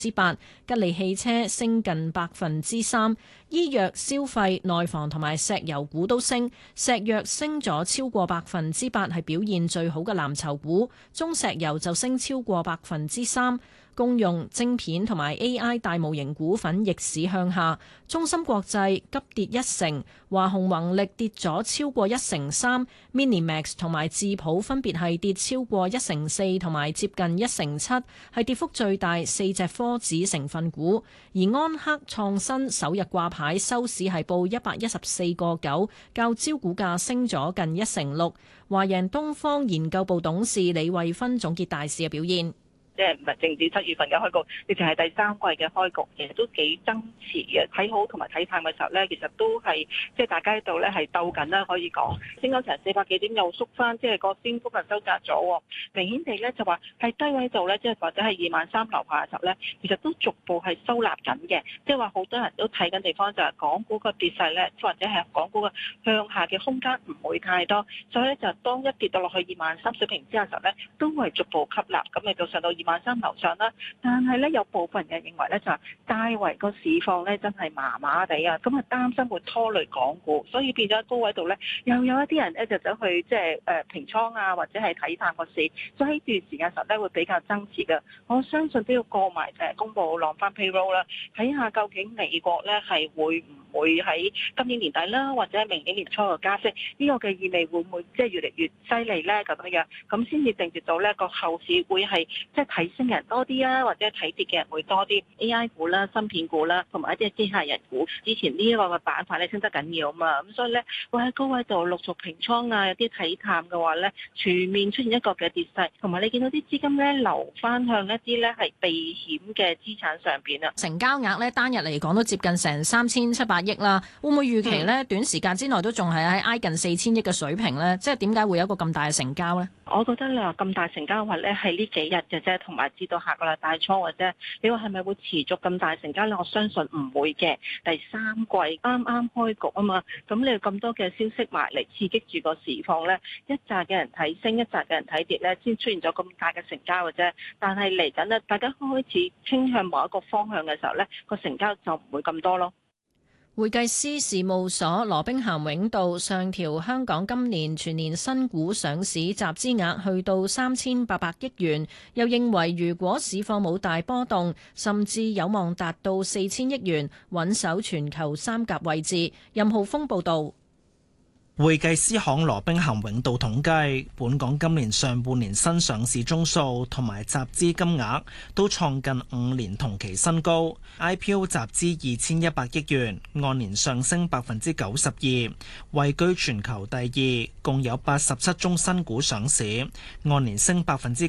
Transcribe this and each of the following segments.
8%，吉利汽車升近3%，醫藥、消費、內房同埋石油股都升，石藥升咗超過8%，係表現最好嘅藍籌股，中石油就升超過3%。公用、晶片同埋 AI 大模型股份逆市向下，中芯國際急跌1成，華虹宏力跌咗超過1成3，Minimax 同埋智普分別係跌超過1成4同埋接近1成7，係跌幅最大4隻科指成分股。而安克創新首日掛牌收市係報114.9，較招股價升咗近1成6。華贏東方研究部董事李慧芬總結大市嘅表現。 即係唔係淨止7月份嘅開局，亦淨係第三季嘅開局，其實都幾爭持嘅。睇好同埋睇淡嘅時候咧，其實都係即係大家喺度咧係鬥緊啦，可以講升咗成400幾點，又縮翻，即係個升幅係收窄咗。明顯地咧就話喺低位度咧，即係或者係23,000樓下嘅時候咧，其實都逐步係收納緊嘅。即係話好多人都睇緊地方就係港股個跌勢咧，或者係港股嘅向下嘅空間唔會太多，所以咧就當一跌到落去23,000水平之後嘅時候咧，都會逐步吸納，咁嚟到上到23,000樓上啦。但係咧有部分人認為咧就係大圍個市況咧真係麻麻地啊，咁啊擔心會拖累港股，所以變咗高位度咧又有一啲人咧就走去即係平倉啊，或者係睇淡個市，所以呢段時間實咧會比較爭持嘅。我相信都要過埋公佈浪翻 payroll 啦，睇下究竟美國咧係會唔會喺今年年底啦，或者明年年初嘅加息，呢個嘅意味會唔會即係越嚟越犀利咧咁樣，咁先至定住到呢個後市會係即係睇升人多啲啊，或者睇跌嘅人會多啲。AI 股啦、芯片股啦，同埋一啲機械人股，之前呢一個嘅板塊咧升得緊要啊嘛，咁所以咧會喺高位度陸續平倉啊，有啲睇淡嘅話咧，全面出現一個嘅跌勢，同埋你見到啲資金咧流翻向一啲咧係避險嘅資產上邊啊。 成交額咧單日嚟講都接近成3700億啦，會唔會預期咧短時間之內都仲係喺挨近4000億嘅水平咧？即係點解會有一個咁大嘅成交咧？ 我覺得你話咁大成交嘅話咧，係呢幾日嘅啫，同埋知道下個禮拜初嘅啫。你話係咪會持續咁大成交咧？我相信唔會嘅。第三季啱啱開局啊嘛，咁你咁多嘅消息埋嚟刺激住個市況咧，一紮嘅人睇升，一紮嘅人睇跌咧，先出現咗咁大嘅成交嘅啫。但係嚟緊咧，大家開始傾向某一個方向嘅時候咧，個成交就唔會咁多咯。 會計師事務所羅兵咸永道上調香港今年全年新股上市集資額去到3800億元，又認為如果市況冇大波動，甚至有望達到4000億元，穩守全球3甲位置。任浩峰報導。 會計師行羅兵咸永道統計，本港今年上半年新上市宗數同埋集資金額都創近5年同期新高。IPO 集資2100億元，按年上升92%，位居全球第二，共有87宗新股上市，按年升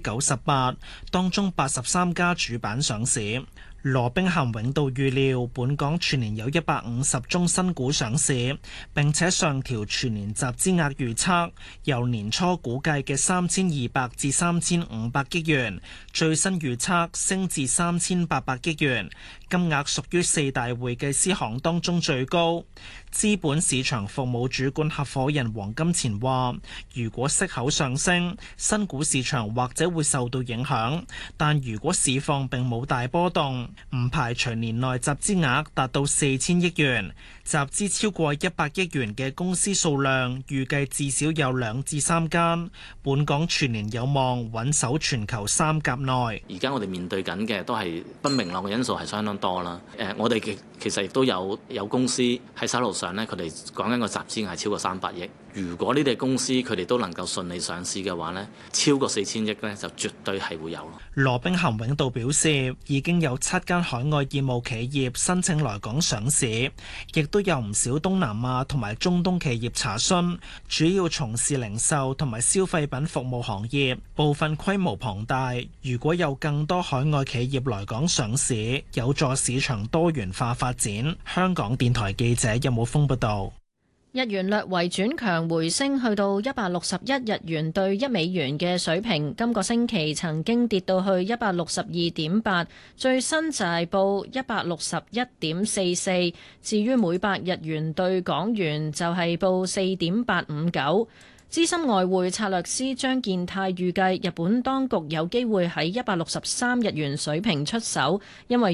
98%，當中83家主板上市。羅兵咸永道預料本港全年有150宗新股上市，並且上調全年集資額預測，由年初估計嘅3200至3500億元，最新預測升至3800億元，金額屬於4大會計師行當中最高。資本市場服務主管合夥人黃金錢話，如果息口上升，新股市場或者會受到影響，但如果市況並冇大波動，唔排除年內集資額達到4000億元。集資超過100億元嘅公司數量預計至少有2至3間，本港全年有望穩守全球3甲內。 而家我哋面對緊嘅都係不明朗嘅因素係相當多啦。我哋其實亦都有公司喺手路上咧，佢哋講緊個集資額係超過300億。如果呢啲公司佢哋都能夠順利上市嘅話咧，超過4000億咧就絕對係會有咯。 羅兵咸永道表示，已經有7間海外業務企業申請來港上市，亦都有唔少東南亞同埋中東企業查詢，主要從事零售同埋消費品服務行業，部分規模龐大。如果有更多海外企業來港上市，有助市場多元化發展。香港電台記者任武峰報道。 日元略為轉強回升，去到161日元對1美元嘅水平。今個星期曾經跌到去162.8，最新就係報161.44。至於每百日元對港元就係報4.859。 資深外匯策略師張健泰預計日本當局有機會喺163日元水平出手，因為